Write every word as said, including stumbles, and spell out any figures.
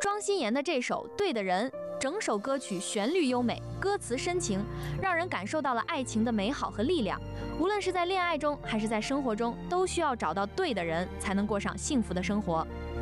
庄心妍的这首《对的人》，整首歌曲旋律优美，歌词深情，让人感受到了爱情的美好和力量。无论是在恋爱中还是在生活中，都需要找到对的人，才能过上幸福的生活。